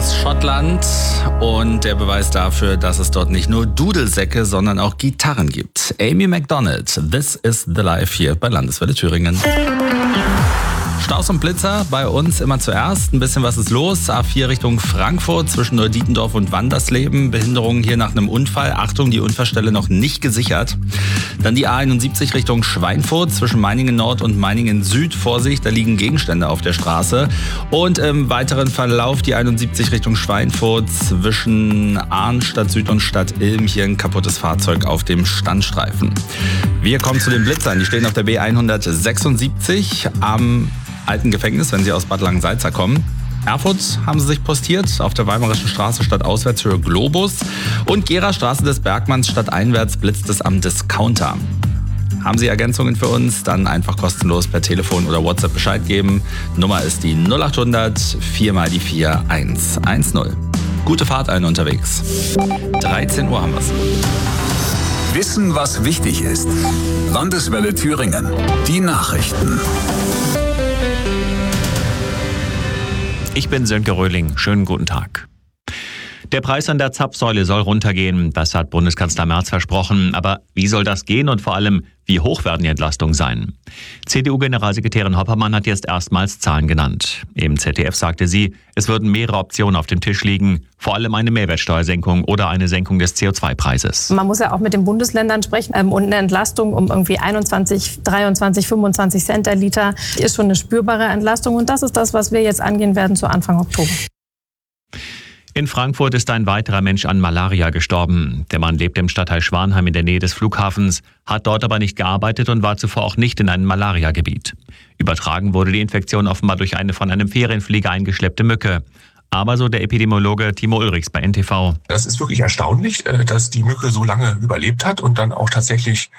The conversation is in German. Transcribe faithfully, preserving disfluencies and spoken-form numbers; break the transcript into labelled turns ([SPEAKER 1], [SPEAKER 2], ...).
[SPEAKER 1] aus Schottland und der Beweis dafür, dass es dort nicht nur Dudelsäcke, sondern auch Gitarren gibt. Amy Macdonald, This is the Life hier bei Landeswelle Thüringen. Staus und Blitzer bei uns immer zuerst. Ein bisschen was ist los. A vier Richtung Frankfurt zwischen Neudietendorf und Wandersleben. Behinderungen hier nach einem Unfall. Achtung, die Unfallstelle noch nicht gesichert. Dann die A einundsiebzig Richtung Schweinfurt zwischen Meiningen Nord und Meiningen Süd. Vorsicht, da liegen Gegenstände auf der Straße. Und im weiteren Verlauf die einundsiebzig Richtung Schweinfurt zwischen Arnstadt Süd und Stadt Ilm. Hier ein kaputtes Fahrzeug auf dem Standstreifen. Wir kommen zu den Blitzern. Die stehen auf der B hundertsechsundsiebzig am alten Gefängnis, wenn Sie aus Bad Langensalza kommen. Erfurt haben sie sich postiert, auf der Weimarischen Straße stadtauswärts für Globus. Und Gera Straße des Bergmanns stadteinwärts blitzt es am Discounter. Haben Sie Ergänzungen für uns? Dann einfach kostenlos per Telefon oder WhatsApp Bescheid geben. Nummer ist die null achthundert vier mal die vier eins eins null. Gute Fahrt allen unterwegs. dreizehn Uhr haben wir es.
[SPEAKER 2] Wissen, was wichtig ist. Landeswelle Thüringen. Die Nachrichten.
[SPEAKER 3] Ich bin Sönke Röhling. Schönen guten Tag. Der Preis an der Zapfsäule soll runtergehen. Das hat Bundeskanzler Merz versprochen. Aber wie soll das gehen und vor allem, wie hoch werden die Entlastungen sein? C D U-Generalsekretärin Hoppermann hat jetzt erstmals Zahlen genannt. Im Z D F sagte sie, es würden mehrere Optionen auf dem Tisch liegen. Vor allem eine Mehrwertsteuersenkung oder eine Senkung des C O zwei Preises.
[SPEAKER 4] Man muss ja auch mit den Bundesländern sprechen. Und eine Entlastung um irgendwie einundzwanzig, dreiundzwanzig, fünfundzwanzig Cent der Liter ist schon eine spürbare Entlastung. Und das ist das, was wir jetzt angehen werden zu Anfang Oktober.
[SPEAKER 3] In Frankfurt ist ein weiterer Mensch an Malaria gestorben. Der Mann lebt im Stadtteil Schwanheim in der Nähe des Flughafens, hat dort aber nicht gearbeitet und war zuvor auch nicht in einem Malariagebiet. Übertragen wurde die Infektion offenbar durch eine von einem Ferienflieger eingeschleppte Mücke. Aber so der Epidemiologe Timo Ulrichs bei N T V.
[SPEAKER 5] Das ist wirklich erstaunlich, dass die Mücke so lange überlebt hat und dann auch tatsächlich